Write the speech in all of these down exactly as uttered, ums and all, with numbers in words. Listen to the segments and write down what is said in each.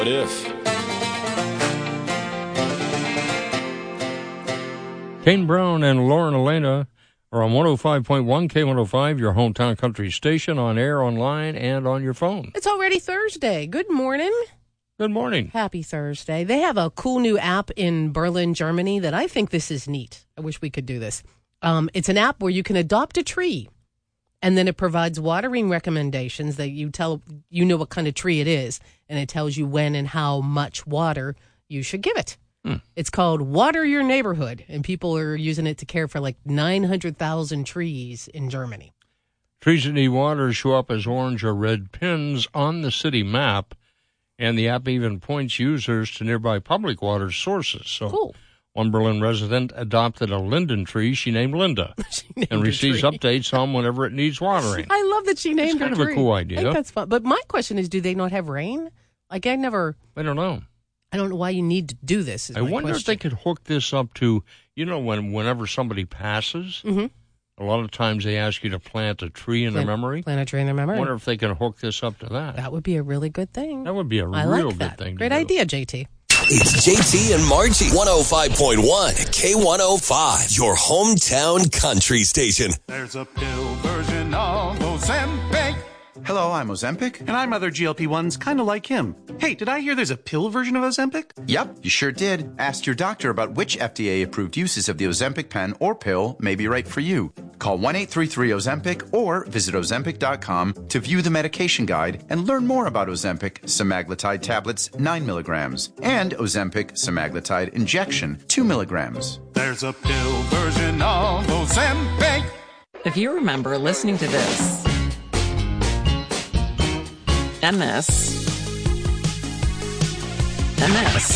What if? Kane Brown and Lauren Elena are on one oh five point one K one oh five, your hometown country station, on air, online, and on your phone. It's already Thursday. Good morning. Good morning. Happy Thursday. They have a cool new app in Berlin, Germany that I think this is neat. I wish we could do this. Um, it's an app where you can adopt a tree, and then it provides watering recommendations that you tell you know what kind of tree it is, and it tells you when and how much water you should give it. Hmm. It's called Water Your Neighborhood, and people are using it to care for like nine hundred thousand trees in Germany. Trees that need water show up as orange or red pins on the city map, and the app even points users to nearby public water sources. So cool. One Berlin resident adopted a linden tree she named Linda she named and receives tree. updates on whenever it needs watering. I love that she named it's her kind tree. of a cool idea. I think that's fun. But my question is, do they not have rain? Like, I never... I don't know. I don't know why you need to do this. Is I my wonder question. if they could hook this up to, you know, when whenever somebody passes, mm-hmm. a lot of times they ask you to plant a tree in plant, their memory. Plant a tree in their memory. I wonder if they can hook this up to that. That would be a really good thing. That would be a I real like that. good thing. Great to idea, J T. It's J T and Margie, one oh five point one K one oh five, your hometown country station. There's a pill version of Ozempic. Hello, I'm Ozempic. And I'm other G L P ones kind of like him. Hey, did I hear there's a pill version of Ozempic? Yep, you sure did. Ask your doctor about which F D A-approved uses of the Ozempic pen or pill may be right for you. Call one eight three three Ozempic or visit Ozempic dot com to view the medication guide and learn more about Ozempic semaglutide tablets nine milligrams and Ozempic semaglutide injection two milligrams. There's a pill version of Ozempic. If you remember listening to this, and this, and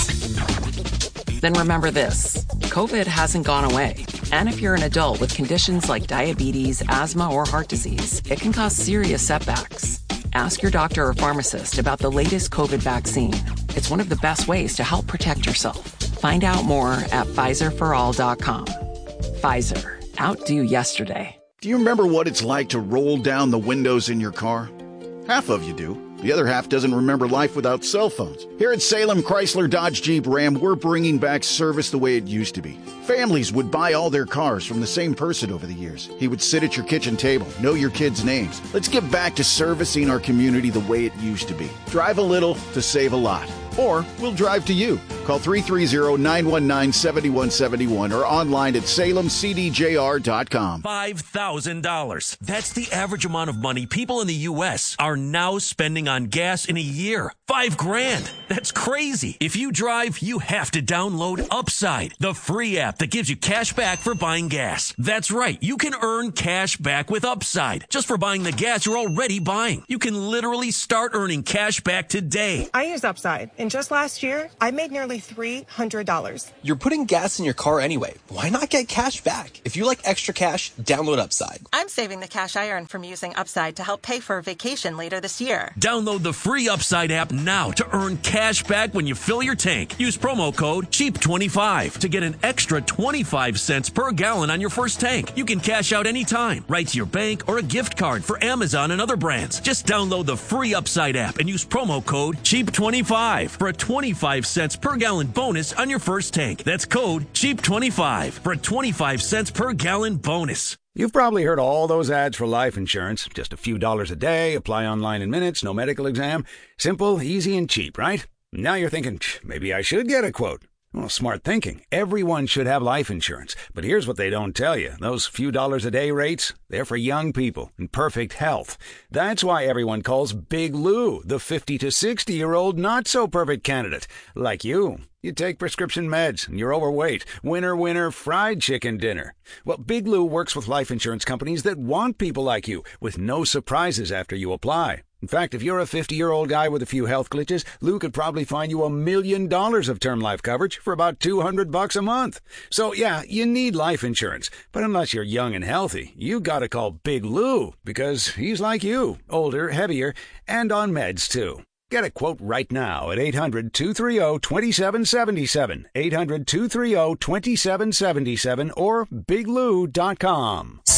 this, then remember this. COVID hasn't gone away. And if you're an adult with conditions like diabetes, asthma, or heart disease, it can cause serious setbacks. Ask your doctor or pharmacist about the latest COVID vaccine. It's one of the best ways to help protect yourself. Find out more at Pfizer for all dot com. Pfizer. Outdo yesterday. Do you remember what it's like to roll down the windows in your car? Half of you do. The other half doesn't remember life without cell phones. Here at Salem Chrysler Dodge Jeep Ram, we're bringing back service the way it used to be. Families would buy all their cars from the same person over the years. He would sit at your kitchen table, know your kids' names. Let's get back to servicing our community the way it used to be. Drive a little to save a lot. Or we'll drive to you. Call three three zero, nine one nine, seven one seven one or online at salem c d j r dot com. five thousand dollars. That's the average amount of money people in the U S are now spending on gas in a year. Five grand. That's crazy. If you drive, you have to download Upside, the free app that gives you cash back for buying gas. That's right. You can earn cash back with Upside just for buying the gas you're already buying. You can literally start earning cash back today. I use Upside. And just last year, I made nearly three hundred dollars. You're putting gas in your car anyway. Why not get cash back? If you like extra cash, download Upside. I'm saving the cash I earn from using Upside to help pay for a vacation later this year. Download the free Upside app now to earn cash back when you fill your tank. Use promo code cheap twenty-five to get an extra twenty-five cents per gallon on your first tank. You can cash out anytime, right to your bank or a gift card for Amazon and other brands. Just download the free Upside app and use promo code cheap twenty-five for a twenty-five cents per gallon bonus on your first tank. That's code cheap twenty-five for a twenty-five cents per gallon bonus. You've probably heard all those ads for life insurance. Just a few dollars a day, apply online in minutes, no medical exam. Simple, easy, and cheap, right? Now you're thinking, maybe I should get a quote. Well, smart thinking. Everyone should have life insurance. But here's what they don't tell you. Those few dollars a day rates, they're for young people in perfect health. That's why everyone calls Big Lou the fifty to sixty-year-old not-so-perfect candidate. Like you. You take prescription meds and you're overweight. Winner, winner, fried chicken dinner. Well, Big Lou works with life insurance companies that want people like you with no surprises after you apply. In fact, if you're a fifty-year-old guy with a few health glitches, Lou could probably find you a million dollars of term life coverage for about two hundred bucks a month. So, yeah, you need life insurance. But unless you're young and healthy, you gotta call Big Lou because he's like you, older, heavier, and on meds, too. Get a quote right now at eight hundred, two three zero, two seven seven seven, eight hundred, two three zero, two seven seven seven or big lou dot com.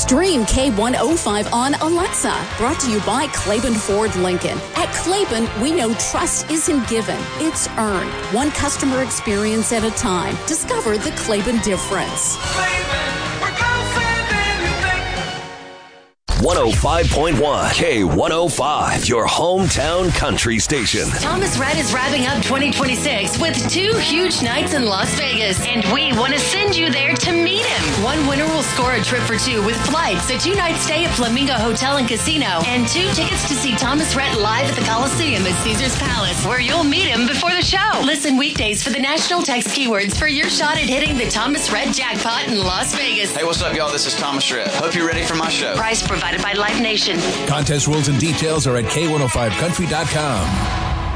Stream K one oh five on Alexa. Brought to you by Claiborne Ford Lincoln. At Claiborne, we know trust isn't given, it's earned. One customer experience at a time. Discover the Claiborne difference. one oh five point one K one oh five, your hometown country station. Thomas Rhett is wrapping up twenty twenty-six with two huge nights in Las Vegas, and we want to send you there to meet him. One winner will score a trip for two with flights, a two-night stay at Flamingo Hotel and Casino, and two tickets to see Thomas Rhett live at the Coliseum at Caesars Palace, where you'll meet him before the show. Listen weekdays for the national text keywords for your shot at hitting the Thomas Rhett jackpot in Las Vegas. Hey, what's up, y'all? This is Thomas Rhett. Hope you're ready for my show. Prize provided by Live Nation. Contest rules and details are at K one oh five country dot com.